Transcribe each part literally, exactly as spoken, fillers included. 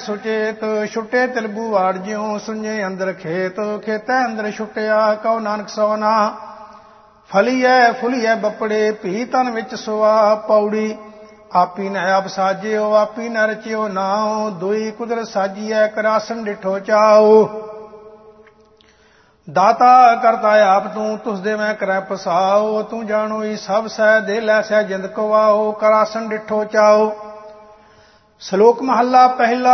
ਸੁਚੇਤ ਛੁੱਟੇ ਤਿਲਬੂ ਵਾੜ ਜਿਉ ਸੁਣੇ ਅੰਦਰ ਖੇਤ ਖੇਤੈ ਅੰਦਰ ਛੁੱਟਿਆ ਕਉ ਨਾਨਕ ਸੋਨਾ ਫਲੀਐ ਫੁਲੀਐ ਬੱਪੜੇ ਭੀ ਤਨ ਵਿੱਚ ਸੁਆ ਪੌੜੀ ਆਪੀ ਨ ਆਪ ਸਾਜਿਓ ਆਪੀ ਨ ਰਚਿਓ ਨਾਉ ਦੁਈ ਕੁਦਰਤ ਸਾਜੀਐ ਕਰਾਸਨ ਡਿਠੋ ਚਾਓ ਦਾਤਾ ਕਰਤਾ ਆਪ ਤੂੰ ਤੁਸ ਦੇ ਮੈਂ ਕਰੈ ਪਸਾਓ ਤੂੰ ਜਾਣੋਈ ਸਭ ਸਹਿ ਦੇ ਲੈ ਸਹਿ ਜਿੰਦ ਕਵਾਓ ਕਰਾਸਨ ਡਿਠੋ ਚਾਓ ਸ਼ਲੋਕ ਮਹੱਲਾ ਪਹਿਲਾ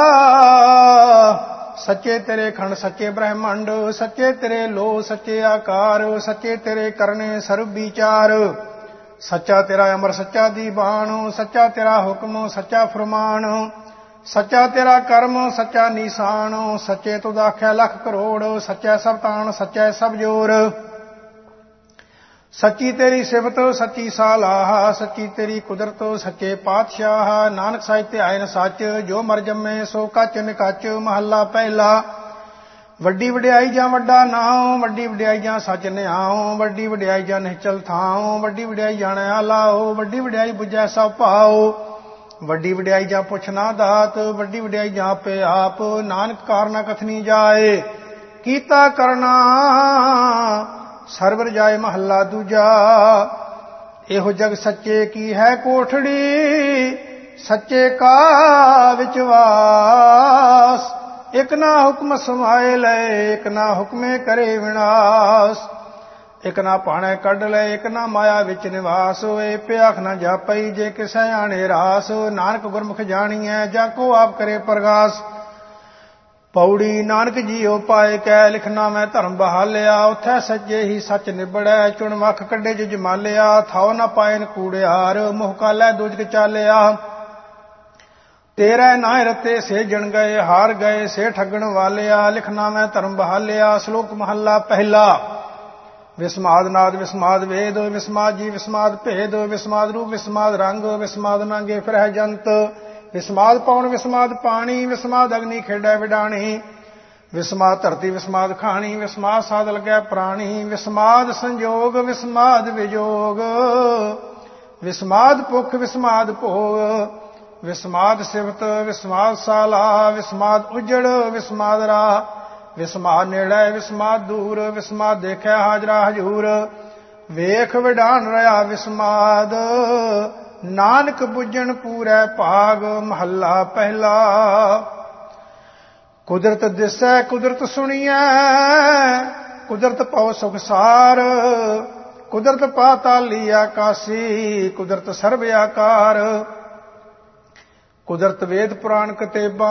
ਸੱਚੇ ਤੇਰੇ ਖੰਡ ਸੱਚੇ ਬ੍ਰਹਮੰਡ ਸੱਚੇ ਤੇਰੇ ਲੋ ਸੱਚੇ ਆਕਾਰ ਸੱਚੇ ਤੇਰੇ ਕਰਨੇ ਸਰਬ ਵਿਚਾਰ ਸੱਚਾ ਤੇਰਾ ਅਮਰ ਸੱਚਾ ਦੀਵਾਨ ਸੱਚਾ ਤੇਰਾ ਹੁਕਮ ਸੱਚਾ ਫਰਮਾਨ ਸੱਚਾ ਤੇਰਾ ਕਰਮ ਸੱਚਾ ਨਿਸ਼ਾਨ ਸੱਚੇ ਤੁਧ ਆਖਿਆ ਲੱਖ ਕਰੋੜ ਸੱਚਾ ਸਭ ਤਾਣ ਸੱਚਾ ਸਭ ਜੋਰ ਸੱਚੀ ਤੇਰੀ ਸਿਫਤ ਸੱਚੀ ਸਾਲਾਹ ਸੱਚੀ ਤੇਰੀ ਕੁਦਰਤ ਸੱਚੇ ਪਾਤਸ਼ਾਹ ਨਾਨਕ ਸਾਹਿਬ ਆਇਨ ਸੱਚ ਜੋ ਮਰ ਜੰਮੇ ਸੋ ਕੱਚ ਨਿਕੱਚ ਮਹੱਲਾ ਪਹਿਲਾ ਵੱਡੀ ਵਡਿਆਈ ਜਾਂ ਵੱਡਾ ਨਾਉ ਵੱਡੀ ਵਡਿਆਈ ਜਾਂ ਸੱਚ ਨਿਆਉ ਵੱਡੀ ਵਡਿਆਈ ਜਾਂ ਨਿਹਚਲ ਥਾਉ ਵੱਡੀ ਵਡਿਆਈ ਜਾਣਿਆ ਲਾਓ ਵੱਡੀ ਵਡਿਆਈ ਬੁਝੈ ਸਭ ਭਾਉ ਵੱਡੀ ਵਡਿਆਈ ਜਾਂ ਪੁੱਛ ਨਾ ਦਾਤ ਵੱਡੀ ਵਡਿਆਈ ਜਾਂ ਆਪੇ ਆਪ ਨਾਨਕ ਕਾਰਨਾ ਕਥਨੀ ਜਾਏ ਕੀਤਾ ਕਰਨਾ ਸਰਵਰ ਜਾਏ ਮਹੱਲਾ ਦੂਜਾ ਇਹੋ ਜਗ ਸੱਚੇ ਕੀ ਹੈ ਕੋਠੜੀ ਸੱਚੇ ਕਾ ਵਿਚਵਾਸ ਇਕ ਨਾ ਹੁਕਮ ਸਮਾਏ ਲੈ ਇਕ ਨਾ ਹੁਕਮੇ ਕਰੇ ਵਿਨਾਸ਼ ਇਕ ਨਾ ਭਾਣੇ ਕੱਢ ਲੈ ਇਕ ਨਾ ਮਾਇਆ ਵਿੱਚ ਨਿਵਾਸ ਹੋਏ ਭਿਆਖ ਨਾ ਜਾਪਈ ਜੇ ਕਿਸੈ ਆਣੇ ਰਾਸ ਨਾਨਕ ਗੁਰਮੁਖ ਜਾਣੀਐ ਜਾ ਕੋ ਆਪ ਕਰੇ ਪ੍ਰਗਾਸ ਪੌੜੀ ਨਾਨਕ ਜੀਓ ਪਾਏ ਕੈ ਲਿਖਣਾ ਮੈਂ ਧਰਮ ਬਹਾਲਿਆ ਉਥੈ ਸੱਜੇ ਹੀ ਸੱਚ ਨਿਬੜੈ ਚੁਣ ਮੱਖ ਕੱਢੇ ਜਿ ਜਮਾਲਿਆ ਥਾਉ ਨਾ ਪਾਇਨ ਕੂੜਿਆਰ ਮੋਹ ਕਾਲੈ ਦੁਜਕ ਚਾਲਿਆ ਤੇਰੇ ਨਾਇ ਰਤੇ ਸੇ ਜਣ ਗਏ ਹਾਰ ਗਏ ਸੇ ਠੱਗਣ ਵਾਲਿਆ ਲਿਖਣਾ ਮੈਂ ਧਰਮ ਬਹਾਲਿਆ ਸ਼ਲੋਕ ਮਹੱਲਾ ਪਹਿਲਾ ਵਿਸਮਾਦ ਨਾਦ ਵਿਸਮਾਦ ਵੇਦ ਵਿਸਮਾਦ ਜੀ ਵਿਸਮਾਦ ਭੇਦ ਵਿਸਮਾਦ ਰੂਪ ਵਿਸਮਾਦ ਰੰਗ ਵਿਸਮਾਦ ਨਾਂਗੇ ਫਿਰਹਿ ਜੰਤ ਵਿਸਮਾਦ ਪਵਨ ਵਿਸਮਾਦ ਪਾਣੀ ਵਿਸਮਾਦ ਅਗਨੀ ਖੇਡੈ ਵਿਡਾਣੀ ਵਿਸਮਾਦ ਧਰਤੀ ਵਿਸਮਾਦ ਖਾਣੀ ਵਿਸਮਾਦ ਸਾਧ ਲਗੈ ਪ੍ਰਾਣੀ ਵਿਸਮਾਦ ਸੰਜੋਗ ਵਿਸਮਾਦ ਵਿਜੋਗ ਵਿਸਮਾਦ ਭੁਖ ਵਿਸਮਾਦ ਭੋਗ ਵਿਸਮਾਦ ਸਿਫਤ ਵਿਸਮਾਦ ਸਾਲਾ ਵਿਸਮਾਦ ਉਜੜ ਵਿਸਮਾਦ ਰਾਹ ਵਿਸਮਾਦ ਨੇੜੇ ਵਿਸਮਾਦ ਦੂਰ ਵਿਸਮਾਦ ਦੇਖਿਆ ਹਾਜ਼ਰਾ ਹਜੂਰ ਵੇਖ ਵਿਡਾਨ ਰਹਾ ਵਿਸਮਾਦ ਨਾਨਕ ਬੁੱਝਣ ਪੂਰੈ ਭਾਗ ਮਹੱਲਾ ਪਹਿਲਾ ਕੁਦਰਤ ਦਿਸੈ ਕੁਦਰਤ ਸੁਣੀਐ ਕੁਦਰਤ ਪਉ ਸੁਖਸਾਰ ਕੁਦਰਤ ਪਾਤਾਲੀ ਆਕਾਸੀ ਕੁਦਰਤ ਸਰਬ ਆਕਾਰ ਕੁਦਰਤ ਵੇਦ ਪੁਰਾਣ ਕਤੇਬਾਂ